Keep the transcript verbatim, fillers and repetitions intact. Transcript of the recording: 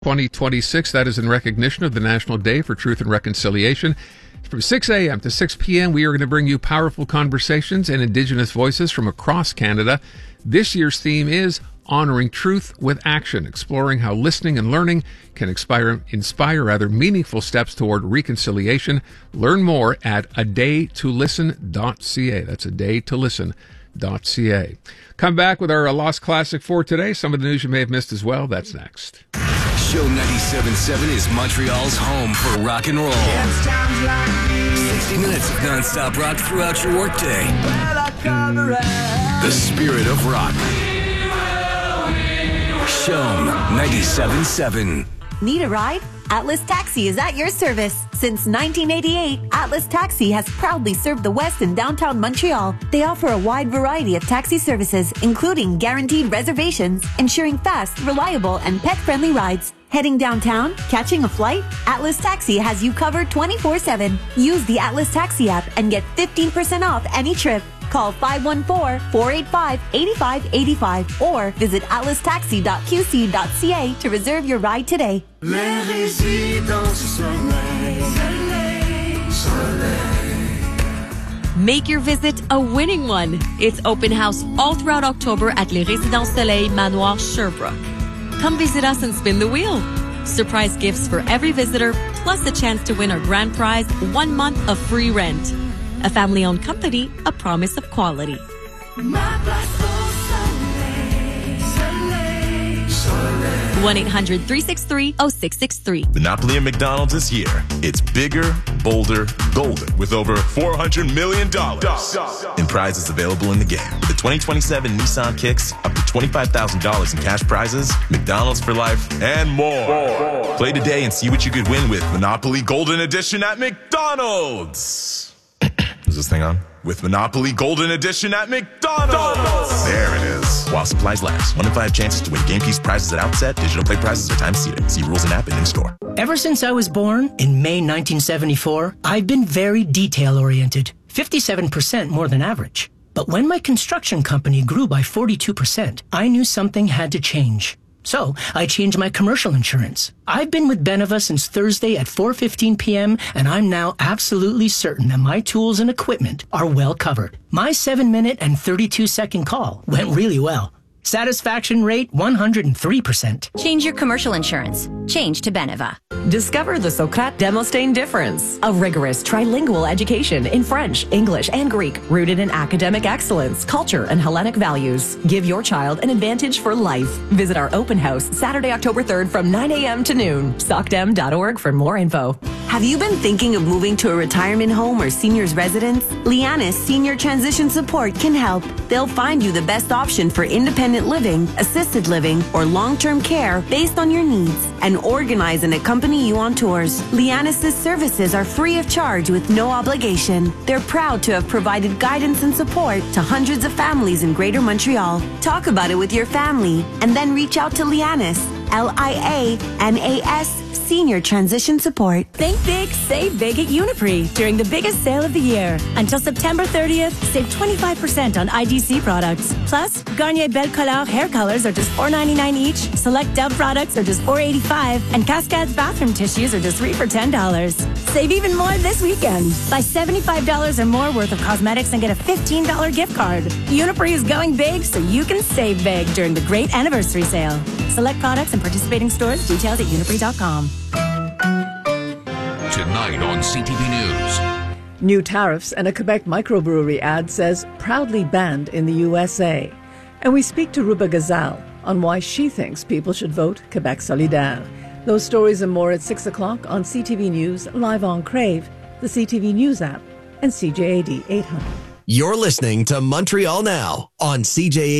twenty twenty-six. That is in recognition of the National Day for Truth and Reconciliation. From six a.m. to six p.m., we are going to bring you powerful conversations and Indigenous voices from across Canada. This year's theme is Honoring Truth with Action, exploring how listening and learning can inspire, inspire rather meaningful steps toward reconciliation. Learn more at a day to listen dot c a. That's a day to listen dot c a. Come back with our Lost Classic for today. Some of the news you may have missed as well. That's next. Show ninety-seven point seven is Montreal's home for rock and roll. sixty minutes of non-stop rock throughout your workday. The spirit of rock. Show ninety-seven point seven. Need a ride? Atlas Taxi is at your service. Since nineteen eighty-eight, Atlas Taxi has proudly served the West and downtown Montreal. They offer a wide variety of taxi services, including guaranteed reservations, ensuring fast, reliable, and pet-friendly rides. Heading downtown? Catching a flight? Atlas Taxi has you covered twenty-four seven. Use the Atlas Taxi app and get fifteen percent off any trip. Call five one four, four eight five, eight five eight five or visit atlas taxi dot q c dot c a to reserve your ride today. Les résidences Soleil, Soleil, Soleil. Make your visit a winning one. It's open house all throughout October at Les Résidences Soleil Manoir Sherbrooke. Come visit us and spin the wheel. Surprise gifts for every visitor, plus a chance to win our grand prize, one month of free rent. A family-owned company, a promise of quality. one eight hundred, three six three, oh six six three. Monopoly and McDonald's is here. It's bigger, bolder, golden, with over four hundred million dollars in prizes available in the game. With the twenty twenty-seven Nissan Kicks, up to twenty-five thousand dollars in cash prizes, McDonald's for life, and more. more. Play today and see what you could win with Monopoly Golden Edition at McDonald's. Is this thing on? With Monopoly Golden Edition at McDonald's. There it is. While supplies last. One in five chances to win game piece prizes at outset. Digital play prizes are time seated. See rules and app and in store. Ever since I was born in May nineteen seventy-four, I've been very detail-oriented. fifty-seven percent more than average. But when my construction company grew by forty-two percent, I knew something had to change. So, I changed my commercial insurance. I've been with Beneva since Thursday at four fifteen p.m., and I'm now absolutely certain that my tools and equipment are well covered. My seven minute and thirty-two second call went really well. Satisfaction rate one hundred three percent. Change your commercial insurance. Change to Beneva. Discover the Socrate Demosthene difference. A rigorous trilingual education in French, English, and Greek, rooted in academic excellence, culture, and Hellenic values. Give your child an advantage for life. Visit our open house Saturday, October third from nine a.m. to noon. socdem dot org for more info. Have you been thinking of moving to a retirement home or senior's residence? Lianis Senior Transition Support can help. They'll find you the best option for independent living, assisted living, or long-term care based on your needs and organize and accompany you on tours. Lianis' services are free of charge with no obligation. They're proud to have provided guidance and support to hundreds of families in Greater Montreal. Talk about it with your family and then reach out to Lianis, L I A N A S, Senior Transition Support. Think big, save big at Uniprix during the biggest sale of the year. Until September thirtieth, save twenty-five percent on I D C products. Plus, Garnier Belle Color hair colors are just four ninety-nine each. Select Dove products are just four eighty-five, and Cascades bathroom tissues are just three for ten dollars. Save even more this weekend. Buy seventy-five dollars or more worth of cosmetics and get a fifteen dollars gift card. Uniprix is going big so you can save big during the great anniversary sale. Select products and participating stores. Details at uniprix dot com. Tonight on C T V News. New tariffs and a Quebec microbrewery ad says proudly banned in the U S A. And we speak to Ruba Gazal on why she thinks people should vote Quebec Solidaire. Those stories and more at six o'clock on C T V News, live on Crave, the C T V News app, and C J A D eight hundred. You're listening to Montreal Now on C J A D.